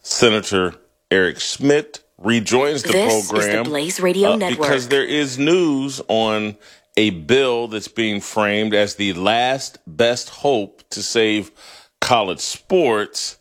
Senator Eric Schmitt rejoins the This program. is the Blaze Radio Network. Because there is news on a bill that's being framed as the last best hope to save college sports.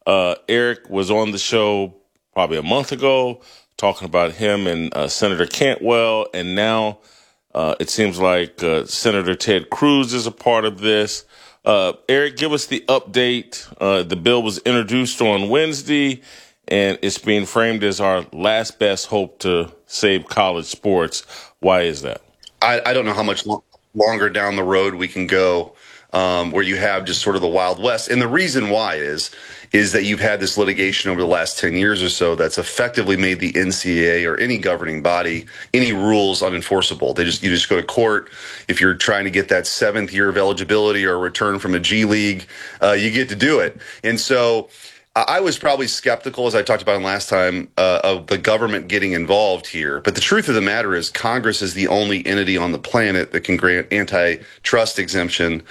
Eric was on the show probably a month ago talking about him and Senator Cantwell, and now it seems like Senator Ted Cruz is a part of this. Eric, give us the update. The bill was introduced on Wednesday, and it's being framed as our last best hope to save college sports. Why is that? I don't know how much longer down the road we can go where you have just sort of the Wild West. And the reason why is that you've had this litigation over the last 10 years or so that's effectively made the NCAA or any governing body, any rules unenforceable. You just go to court. If you're trying to get that 7th year of eligibility or return from a G League, you get to do it. And so I was probably skeptical, as I talked about last time, of the government getting involved here. But the truth of the matter is Congress is the only entity on the planet that can grant antitrust exemption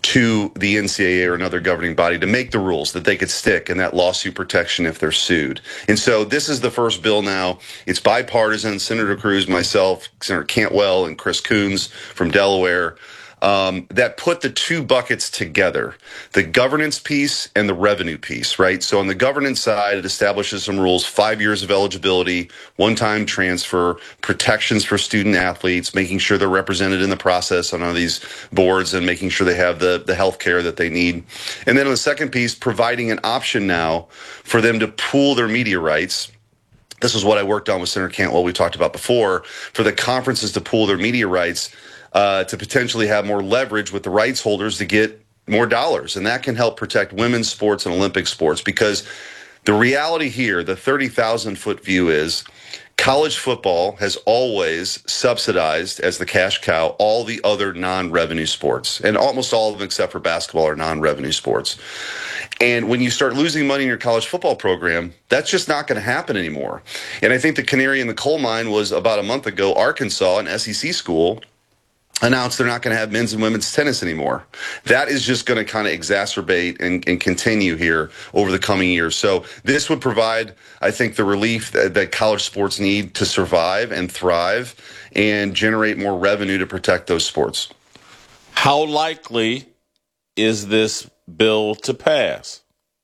to the NCAA or another governing body to make the rules that they could stick in that lawsuit protection if they're sued. And so this is the first bill now. It's bipartisan. Senator Cruz, myself, Senator Cantwell, and Chris Coons from Delaware. That put the two buckets together, the governance piece and the revenue piece, right? So on the governance side, it establishes some rules, 5 years of eligibility, one-time transfer, protections for student athletes, making sure they're represented in the process on all these boards and making sure they have the health care that they need. And then on the second piece, providing an option now for them to pool their media rights. This is what I worked on with Senator Cantwell, we talked about before, for the conferences to pool their media rights to potentially have more leverage with the rights holders to get more dollars. And that can help protect women's sports and Olympic sports, because the reality here, the 30,000-foot view is college football has always subsidized as the cash cow all the other non-revenue sports. And almost all of them except for basketball are non-revenue sports. And when you start losing money in your college football program, that's just not going to happen anymore. And I think the canary in the coal mine was about a month ago, Arkansas, an SEC school, announced they're not going to have men's and women's tennis anymore. That is just going to kind of exacerbate and continue here over the coming years. So this would provide, I think, the relief that college sports need to survive and thrive and generate more revenue to protect those sports. How likely is this bill to pass?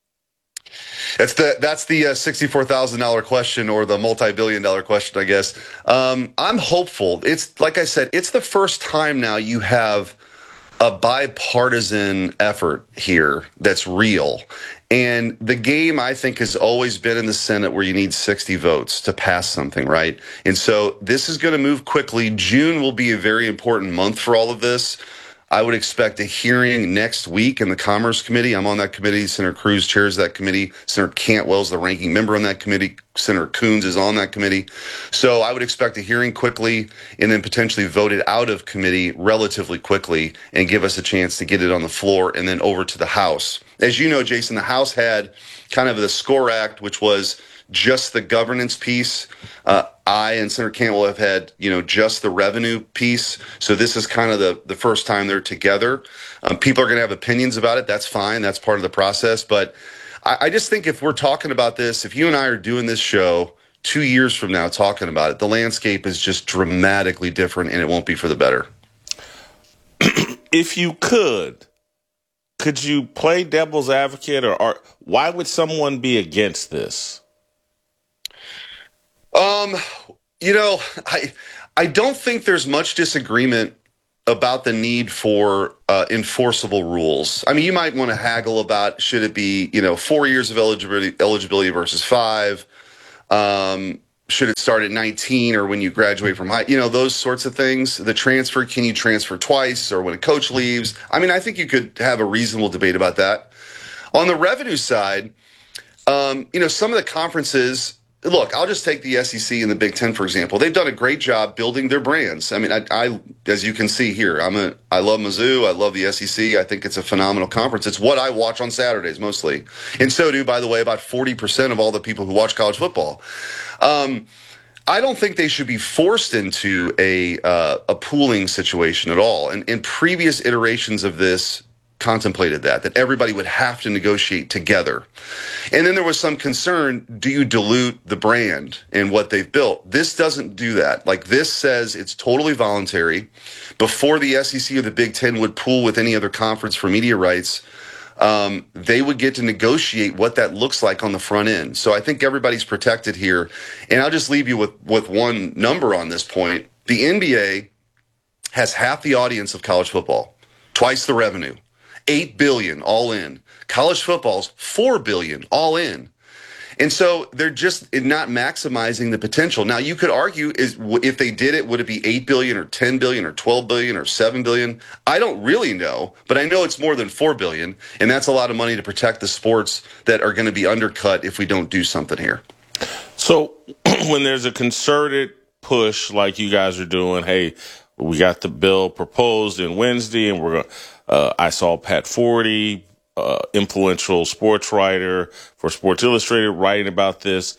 That's the $64,000 question, or the multi-billion-dollar question, I guess. I'm hopeful. It's like I said, it's the first time now you have a bipartisan effort here that's real. And the game, I think, has always been in the Senate where you need 60 votes to pass something, right? And so this is going to move quickly. June will be a very important month for all of this. I would expect a hearing next week in the Commerce Committee. I'm on that committee. Senator Cruz chairs that committee. Senator Cantwell is the ranking member on that committee. Senator Coons is on that committee. So I would expect a hearing quickly and then potentially vote it out of committee relatively quickly and give us a chance to get it on the floor and then over to the House. As you know, Jason, the House had kind of the SCORE Act, which was just the governance piece. I and Senator Cantwell have had, just the revenue piece. So this is kind of the first time they're together. People are going to have opinions about it. That's fine. That's part of the process. But I just think if we're talking about this, if you and I are doing this show 2 years from now talking about it, the landscape is just dramatically different, and it won't be for the better. If you could you play devil's advocate, or why would someone be against this? I don't think there's much disagreement about the need for enforceable rules. I mean, you might want to haggle about should it be, 4 years of eligibility versus 5. Should it start at 19 or when you graduate from high, those sorts of things. The transfer, can you transfer twice, or when a coach leaves? I mean, I think you could have a reasonable debate about that. On the revenue side, some of the conferences, look, I'll just take the SEC and the Big Ten, for example. They've done a great job building their brands. I mean, I as you can see here, I love Mizzou. I love the SEC. I think it's a phenomenal conference. It's what I watch on Saturdays mostly. And so do, by the way, about 40% of all the people who watch college football. I don't think they should be forced into a pooling situation at all. And in previous iterations of this contemplated that everybody would have to negotiate together. And then there was some concern, do you dilute the brand and what they've built? This doesn't do that. Like, this says it's totally voluntary. Before the SEC or the Big Ten would pool with any other conference for media rights, they would get to negotiate what that looks like on the front end. So I think everybody's protected here. And I'll just leave you with one number on this point. The NBA has half the audience of college football, twice the revenue, $8 billion all in. College football's $4 billion all in. And so they're just not maximizing the potential. Now, you could argue, if they did it, would it be $8 billion or $10 billion or $12 billion or $7 billion? I don't really know, but I know it's more than $4 billion, and that's a lot of money to protect the sports that are going to be undercut if we don't do something here. So when there's a concerted push like you guys are doing, hey, we got the bill proposed in Wednesday, and we're going. I saw Pat Forty, influential sports writer for Sports Illustrated, writing about this.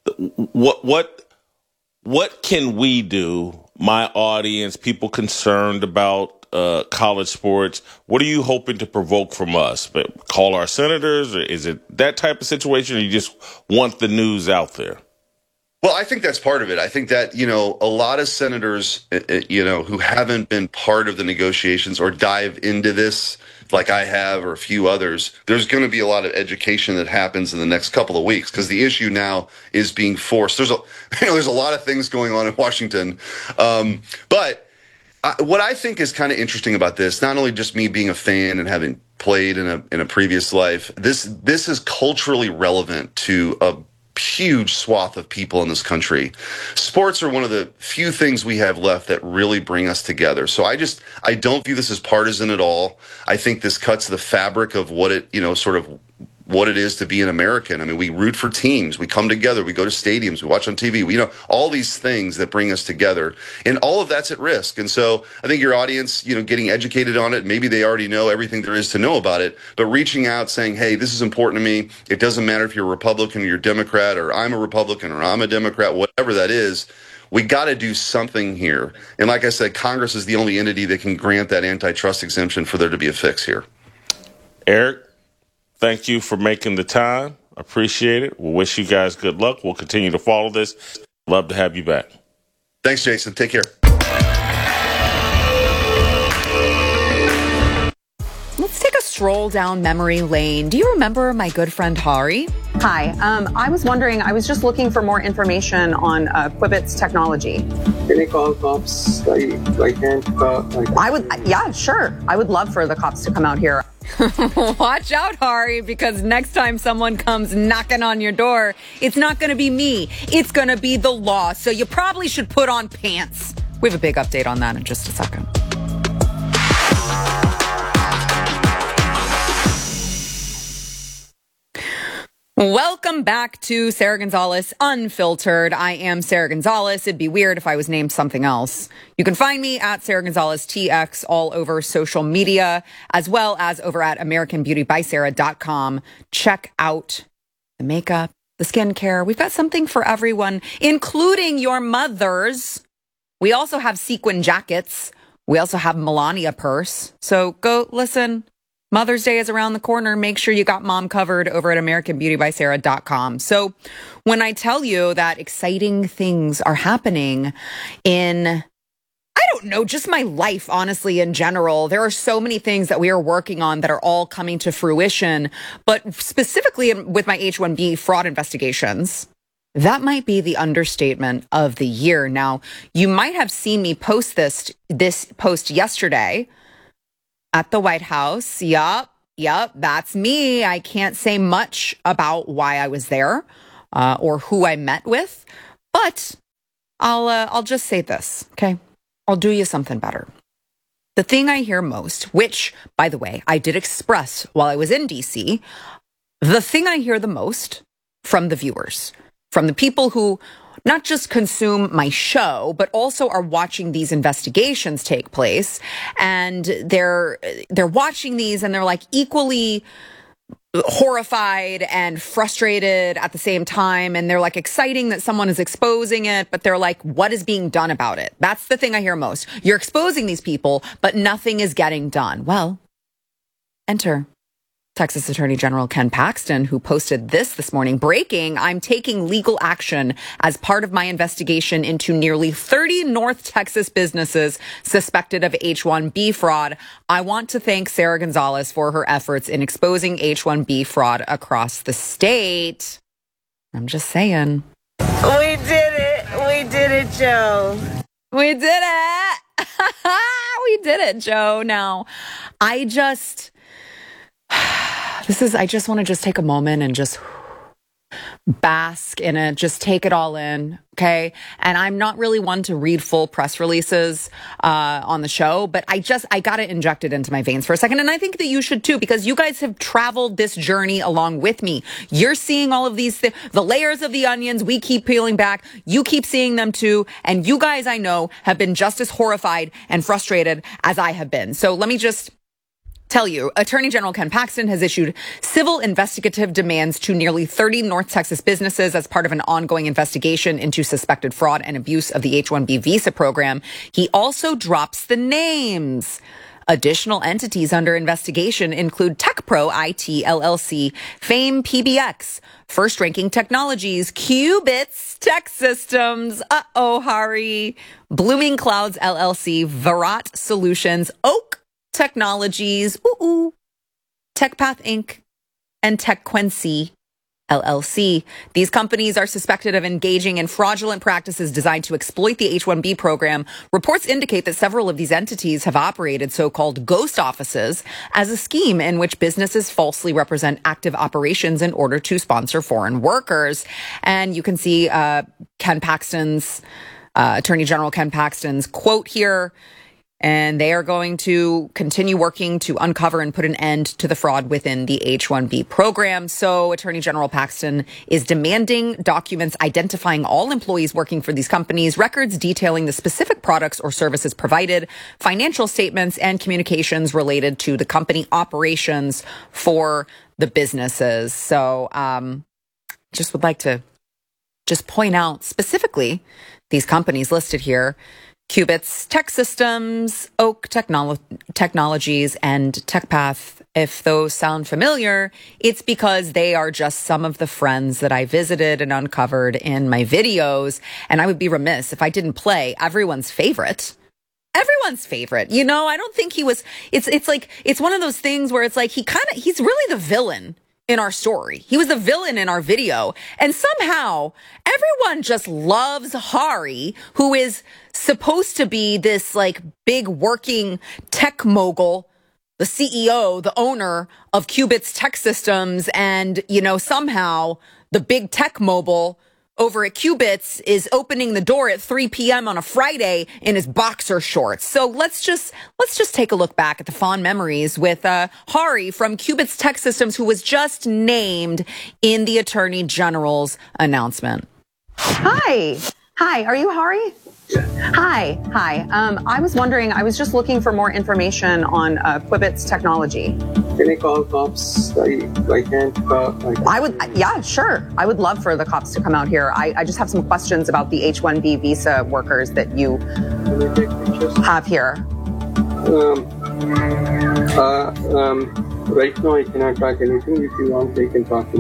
What can we do? My audience, people concerned about college sports. What are you hoping to provoke from us? But call our senators, or is it that type of situation, or you just want the news out there? Well, I think that's part of it. I think that, a lot of senators, who haven't been part of the negotiations or dive into this like I have or a few others, there's going to be a lot of education that happens in the next couple of weeks, because the issue now is being forced. There's a lot of things going on in Washington. But what I think is kind of interesting about this, not only just me being a fan and having played in a previous life, this is culturally relevant to a huge swath of people in this country. Sports are one of the few things we have left that really bring us together. So I don't view this as partisan at all. I think this cuts the fabric of what it, sort of what it is to be an American. I mean, we root for teams, we come together, we go to stadiums, we watch on TV, all these things that bring us together, and all of that's at risk. And so I think your audience, getting educated on it, maybe they already know everything there is to know about it, but reaching out saying, hey, this is important to me. It doesn't matter if you're a Republican or you're a Democrat, or I'm a Republican or I'm a Democrat, whatever that is. We got to do something here. And like I said, Congress is the only entity that can grant that antitrust exemption for there to be a fix here. Eric, thank you for making the time. Appreciate it. We'll wish you guys good luck. We'll continue to follow this. Love to have you back. Thanks, Jason. Take care. Let's take a stroll down memory lane. Do you remember my good friend Hari? Hi. I was wondering, I was just looking for more information on Quibbit's technology. Can I call cops? I can't call. Yeah, sure. I would love for the cops to come out here. Watch out, Hari, because next time someone comes knocking on your door, it's not going to be me. It's going to be the law. So you probably should put on pants. We have a big update on that in just a second. Welcome back to Sarah Gonzalez Unfiltered. I am Sarah Gonzalez. It'd be weird if I was named something else. You can find me at Sarah Gonzalez TX all over social media, as well as over at AmericanBeautyBySarah.com. Check out the makeup, the skincare. We've got something for everyone, including your mothers. We also have sequin jackets. We also have Melania purse. So go listen. Mother's Day is around the corner. Make sure you got mom covered over at AmericanBeautyBySarah.com. So when I tell you that exciting things are happening in, I don't know, just my life, honestly, in general, there are so many things that we are working on that are all coming to fruition. But specifically with my H-1B fraud investigations, that might be the understatement of the year. Now, you might have seen me post this post yesterday at the White House. Yup, that's me. I can't say much about why I was there or who I met with, but I'll just say this, okay? I'll do you something better. The thing I hear most, which, by the way, I did express while I was in D.C., the thing I hear the most from the viewers, from the people who not just consume my show, but also are watching these investigations take place. And they're watching these and they're like equally horrified and frustrated at the same time. And they're like exciting that someone is exposing it, but they're like, what is being done about it? That's the thing I hear most. You're exposing these people, but nothing is getting done. Well, Enter Texas Attorney General Ken Paxton, who posted this morning. Breaking, I'm taking legal action as part of my investigation into nearly 30 North Texas businesses suspected of H-1B fraud. I want to thank Sarah Gonzalez for her efforts in exposing H-1B fraud across the state. I'm just saying. We did it. We did it, Joe. We did it. We did it, Joe. Now, I just want to just take a moment and just bask in it, just take it all in, okay? And I'm not really one to read full press releases on the show, but I got it injected into my veins for a second. And I think that you should too, because you guys have traveled this journey along with me. You're seeing all of these the layers of the onions we keep peeling back. You keep seeing them too. And you guys, I know, have been just as horrified and frustrated as I have been. So let me just tell you, Attorney General Ken Paxton has issued civil investigative demands to nearly 30 North Texas businesses as part of an ongoing investigation into suspected fraud and abuse of the H-1B visa program. He also drops the names. Additional entities under investigation include TechPro IT LLC, Fame PBX, First Ranking Technologies, Qubits Tech Systems, Hari, Blooming Clouds LLC, Virat Solutions, Oak Technologies, TechPath Inc., and TechQuency LLC. These companies are suspected of engaging in fraudulent practices designed to exploit the H-1B program. Reports indicate that several of these entities have operated so-called ghost offices as a scheme in which businesses falsely represent active operations in order to sponsor foreign workers. And you can see Ken Paxton's, Attorney General Ken Paxton's quote here. And they are going to continue working to uncover and put an end to the fraud within the H-1B program. So Attorney General Paxton is demanding documents identifying all employees working for these companies, records detailing the specific products or services provided, financial statements, and communications related to the company operations for the businesses. So just would like to just point out specifically these companies listed here: Qubits Tech Systems, Oak Technologies, and TechPath. If those sound familiar, it's because they are just some of the friends that I visited and uncovered in my videos. And I would be remiss if I didn't play everyone's favorite. Everyone's favorite. You know, I don't think he was, it's like, it's one of those things where it's like he's really the villain in our story. He was the villain in our video. And somehow everyone just loves Hari, who is supposed to be this like big working tech mogul, the CEO, the owner of Qubits Tech Systems. And, you know, somehow the big tech mogul over at Qubits is opening the door at 3 p.m. on a Friday in his boxer shorts. So let's just take a look back at the fond memories with Hari from Qubits Tech Systems, who was just named in the Attorney General's announcement. Hi. Are you Hari? Hi. I was wondering, I was just looking for more information on Qubits Technology. Can I call cops? I can't call. Yeah, sure. I would love for the cops to come out here. I just have some questions about the H-1B visa workers that you have here. Right now I cannot talk anything. If you want, I can talk to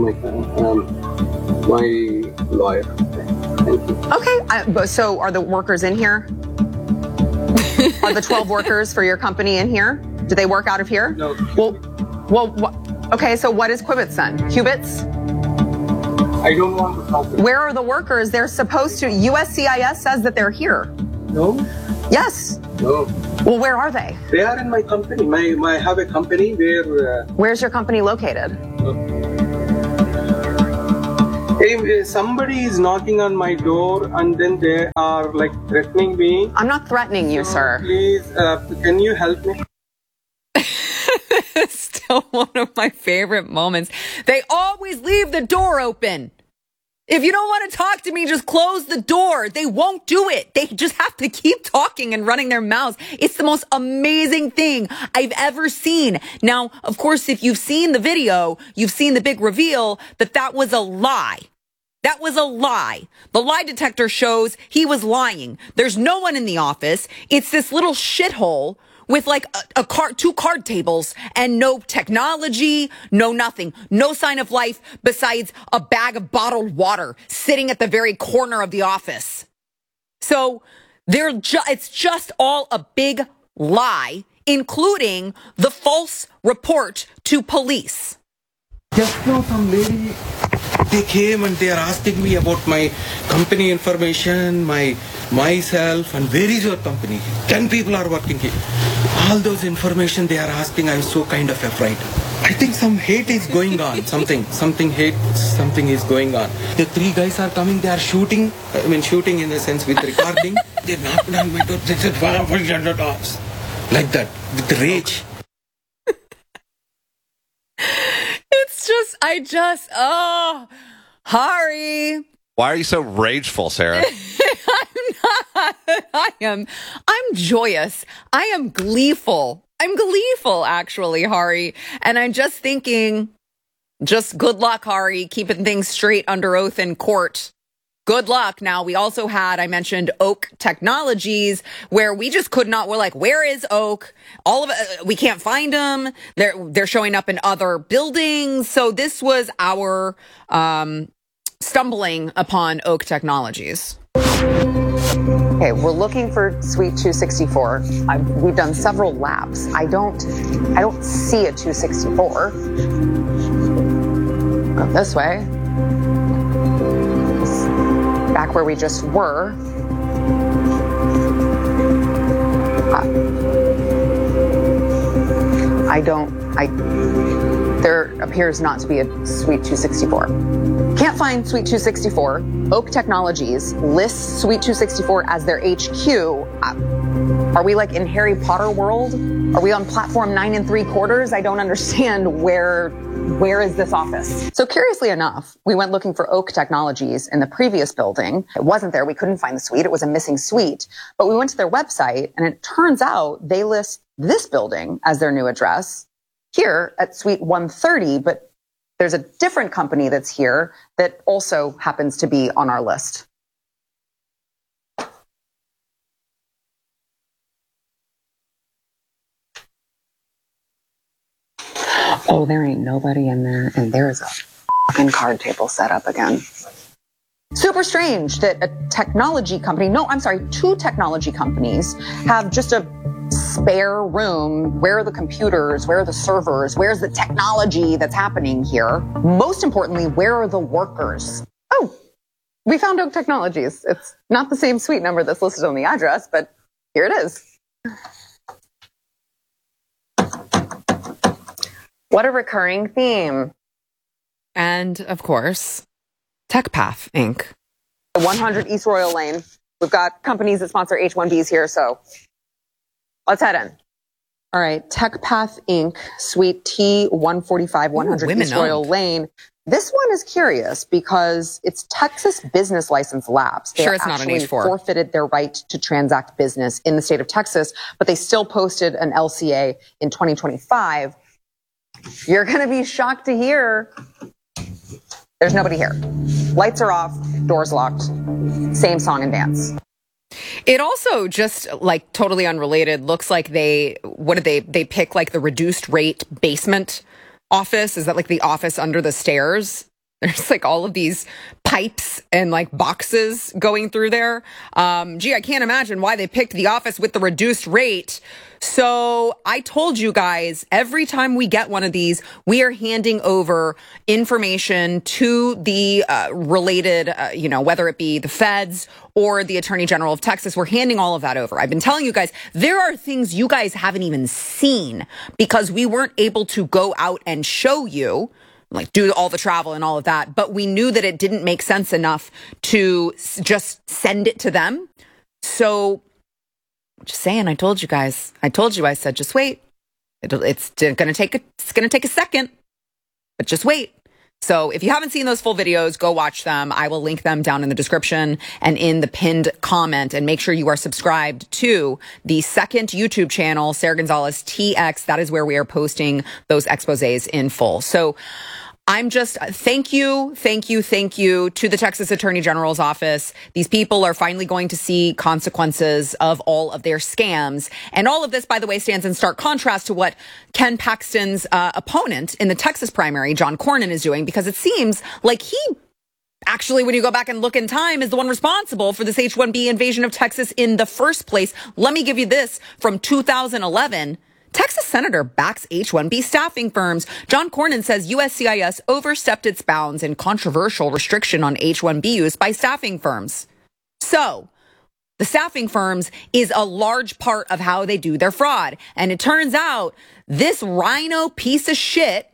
my lawyer. Thank you. Okay. So are the workers in here? Are the 12 workers for your company in here? Do they work out of here? No. Okay, so what is Qubits then? Qubits? I don't want to talk. Where are the workers? They're supposed to. USCIS says that they're here. No. Yes. No. Well, where are they? They are in my company. I have a company where. Where's your company located? Hey, somebody is knocking on my door and then they are like threatening me. I'm not threatening you, sir. Please, can you help me? Still one of my favorite moments. They always leave the door open. If you don't want to talk to me, just close the door. They won't do it. They just have to keep talking and running their mouths. It's the most amazing thing I've ever seen. Now, of course, if you've seen the video, you've seen the big reveal that was a lie. That was a lie. The lie detector shows he was lying. There's no one in the office. It's this little shithole with like two card tables and no technology, no nothing, no sign of life besides a bag of bottled water sitting at the very corner of the office. So it's just all a big lie, including the false report to police. Just now some lady, they came and they are asking me about my company information, myself, and where is your company? 10 people are working here. All those information they are asking, I'm so kind of afraid. I think some hate is going on, something is going on. The 3 guys are coming, they are shooting in the sense with recording. They knocked on my door, they said, $100. Like that, with rage. Hari. Why are you so rageful, Sarah? I'm joyous. I am gleeful. I'm gleeful, actually, Hari. And I'm just thinking, just good luck, Hari, keeping things straight under oath in court. Good luck. Now, we also had, I mentioned Oak Technologies, where we just could not, we're like, where is Oak? All of it, we can't find them. They're showing up in other buildings. So this was our stumbling upon Oak Technologies. Okay, we're looking for Suite 264. We've done several laps. I don't see a 264. Go this way. Back where we just were. There appears not to be a Suite 264. Can't find Suite 264. Oak Technologies lists Suite 264 as their HQ. Are we like in Harry Potter world? Are we on platform 9 3/4? I don't understand where is this office? So curiously enough, we went looking for Oak Technologies in the previous building. It wasn't there. We couldn't find the suite. It was a missing suite. But we went to their website, and it turns out they list this building as their new address here at Suite 130, but there's a different company that's here that also happens to be on our list. Oh, there ain't nobody in there, and there is a fucking card table set up again. Super strange that a technology company, two technology companies have just a spare room. Where are the computers? Where are the servers? Where's the technology that's happening here? Most importantly, where are the workers? Oh, we found Oak Technologies. It's not the same suite number that's listed on the address, but here it is. What a recurring theme. And, of course, TechPath, Inc. 100 East Royal Lane. We've got companies that sponsor H-1Bs here, so let's head in. All right, TechPath, Inc., Suite T145, 100 East Royal Lane. This one is curious because it's Texas Business License Labs. They it's not an H4. Forfeited their right to transact business in the state of Texas, but they still posted an LCA in 2025. You're going to be shocked to hear there's nobody here. Lights are off, doors locked, same song and dance. It also just like totally unrelated looks like they pick like the reduced rate basement office. Is that like the office under the stairs? There's like all of these pipes and like boxes going through there. I can't imagine why they picked the office with the reduced rate. So I told you guys, every time we get one of these, we are handing over information to the related, whether it be the feds or the Attorney General of Texas. We're handing all of that over. I've been telling you guys, there are things you guys haven't even seen because we weren't able to go out and show you, like do all the travel and all of that. But we knew that it didn't make sense enough to just send it to them. So just saying, I told you, I said, just wait. It's going to take a second, but just wait. So if you haven't seen those full videos, go watch them. I will link them down in the description and in the pinned comment, and make sure you are subscribed to the second YouTube channel, Sarah Gonzalez TX. That is where we are posting those exposés in full. So Thank you to the Texas Attorney General's office. These people are finally going to see consequences of all of their scams. And all of this, by the way, stands in stark contrast to what Ken Paxton's opponent in the Texas primary, John Cornyn, is doing, because it seems like he actually, when you go back and look in time, is the one responsible for this H-1B invasion of Texas in the first place. Let me give you this from 2011. Texas senator backs H-1B staffing firms. John Cornyn says USCIS overstepped its bounds in controversial restriction on H-1B use by staffing firms. So, the staffing firms is a large part of how they do their fraud. And it turns out this rhino piece of shit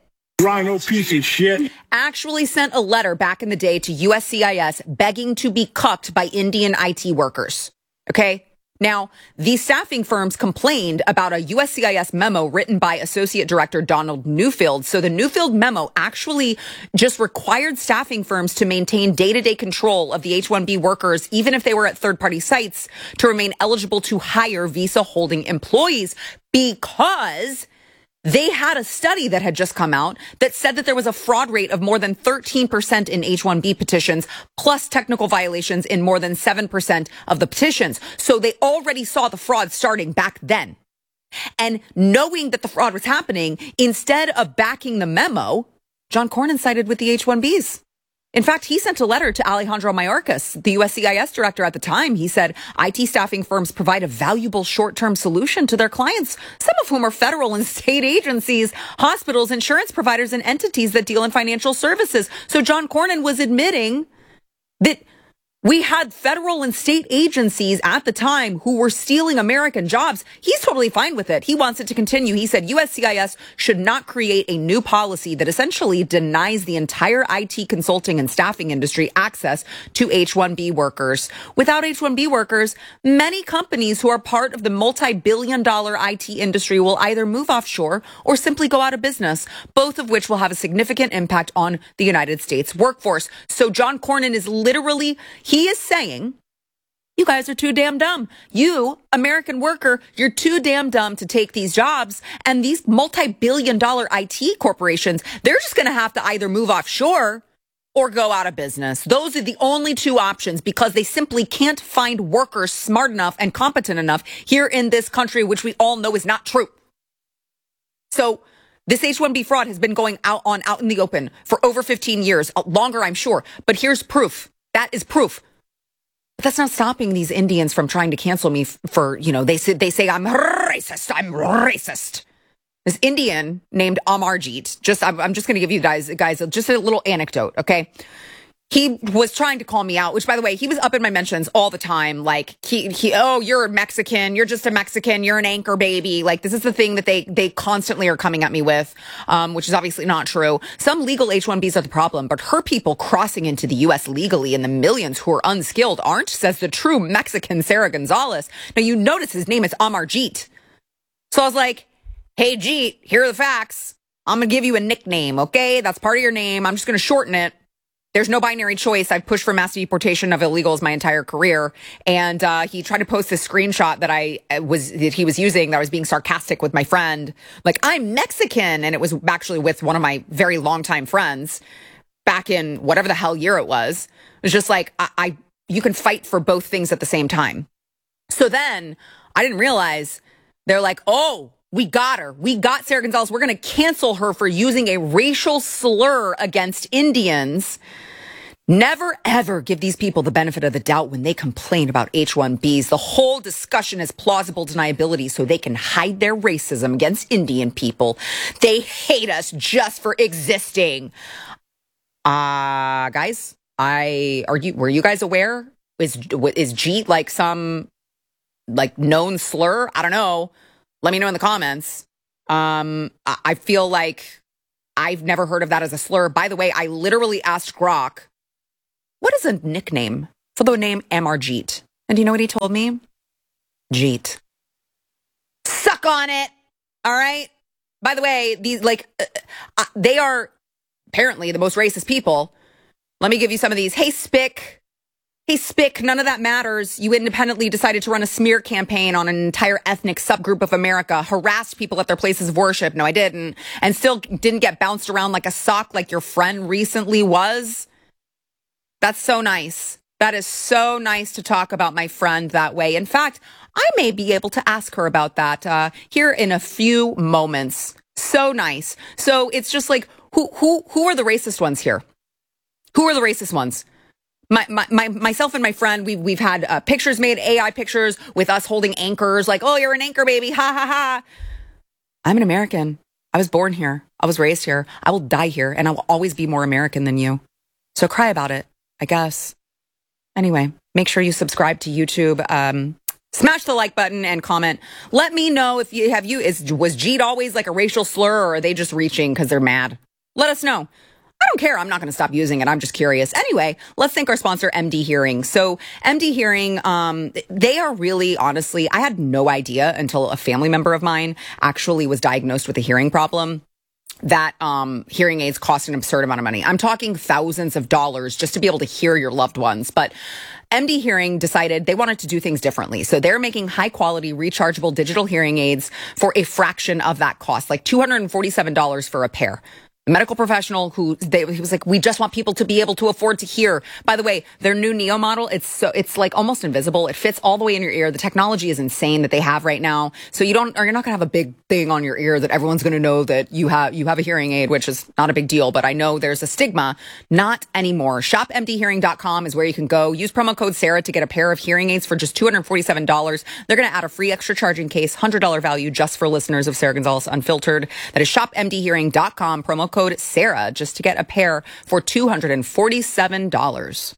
actually sent a letter back in the day to USCIS begging to be cucked by Indian IT workers. Okay? Now, these staffing firms complained about a USCIS memo written by Associate Director Donald Newfield. So the Newfield memo actually just required staffing firms to maintain day-to-day control of the H-1B workers, even if they were at third-party sites, to remain eligible to hire visa-holding employees, because they had a study that had just come out that said that there was a fraud rate of more than 13% in H-1B petitions, plus technical violations in more than 7% of the petitions. So they already saw the fraud starting back then. And knowing that the fraud was happening, instead of backing the memo, John Cornyn sided with the H-1Bs. In fact, he sent a letter to Alejandro Mayorkas, the USCIS director at the time. He said IT staffing firms provide a valuable short-term solution to their clients, some of whom are federal and state agencies, hospitals, insurance providers, and entities that deal in financial services. So John Cornyn was admitting that we had federal and state agencies at the time who were stealing American jobs. He's totally fine with it. He wants it to continue. He said USCIS should not create a new policy that essentially denies the entire IT consulting and staffing industry access to H-1B workers. Without H-1B workers, many companies who are part of the multi-billion-dollar IT industry will either move offshore or simply go out of business, both of which will have a significant impact on the United States workforce. So John Cornyn is literally... He is saying, you guys are too damn dumb. You, American worker, you're too damn dumb to take these jobs. And these multi-billion-dollar IT corporations, they're just going to have to either move offshore or go out of business. Those are the only two options, because they simply can't find workers smart enough and competent enough here in this country, which we all know is not true. So this H-1B fraud has been going out in the open for over 15 years, longer, I'm sure. But here's proof. That is proof. But that's not stopping these Indians from trying to cancel me for, they say I'm racist. This Indian named Amarjeet, I'm just going to give you guys just a little anecdote, okay? He was trying to call me out, which, by the way, he was up in my mentions all the time. Like, oh, you're a Mexican. You're just a Mexican. You're an anchor baby. Like, this is the thing that they constantly are coming at me with, which is obviously not true. Some legal H-1Bs are the problem, but her people crossing into the U.S. legally and the millions who are unskilled aren't, says the true Mexican Sarah Gonzalez. Now, you notice his name is Amarjeet. So I was like, hey, Jeet, here are the facts. I'm going to give you a nickname, okay? That's part of your name. I'm just going to shorten it. There's no binary choice. I've pushed for mass deportation of illegals my entire career. And he tried to post this screenshot that he was using, that I was being sarcastic with my friend. Like, I'm Mexican. And it was actually with one of my very longtime friends back in whatever the hell year it was. It was just like, you can fight for both things at the same time. So then I didn't realize they're like, oh, we got her. We got Sarah Gonzalez. We're going to cancel her for using a racial slur against Indians. Never, ever give these people the benefit of the doubt when they complain about H-1Bs. The whole discussion is plausible deniability so they can hide their racism against Indian people. They hate us just for existing. Guys, were you guys aware? Is Jeet like some known slur? I don't know. Let me know in the comments. I feel like I've never heard of that as a slur. By the way, I literally asked Grok, what is a nickname for the name Amarjeet? And do you know what he told me? Jeet. Suck on it. All right. By the way, these they are apparently the most racist people. Let me give you some of these. Hey, Spick. Hey, Spick, none of that matters. You independently decided to run a smear campaign on an entire ethnic subgroup of America, harassed people at their places of worship. No, I didn't. And still didn't get bounced around like a sock like your friend recently was. That's so nice. That is so nice to talk about my friend that way. In fact, I may be able to ask her about that here in a few moments. So nice. So it's just like, who are the racist ones here? Who are the racist ones? Myself and my friend, we've had pictures made, AI pictures with us holding anchors, like, oh, you're an anchor, baby, ha ha ha. I'm an American. I was born here. I was raised here. I will die here, and I will always be more American than you. So cry about it, I guess. Anyway, make sure you subscribe to YouTube. Smash the like button and comment. Let me know if was Jeet always like a racial slur, or are they just reaching because they're mad? Let us know. I don't care. I'm not going to stop using it. I'm just curious. Anyway, let's thank our sponsor, MD Hearing. So MD Hearing, they are really, honestly, I had no idea until a family member of mine actually was diagnosed with a hearing problem that hearing aids cost an absurd amount of money. I'm talking thousands of dollars just to be able to hear your loved ones. But MD Hearing decided they wanted to do things differently. So they're making high quality rechargeable digital hearing aids for a fraction of that cost, like $247 for a pair. Medical professional he was like, we just want people to be able to afford to hear. By the way, their new Neo model, it's like almost invisible. It fits all the way in your ear. The technology is insane that they have right now. So you're not going to have a big thing on your ear that everyone's going to know that you have a hearing aid, which is not a big deal. But I know there's a stigma. Not anymore. ShopMDHearing.com is where you can go. Use promo code Sarah to get a pair of hearing aids for just $247. They're going to add a free extra charging case, $100 value just for listeners of Sarah Gonzalez Unfiltered. That is ShopMDHearing.com, promo code Sarah, just to get a pair for $247.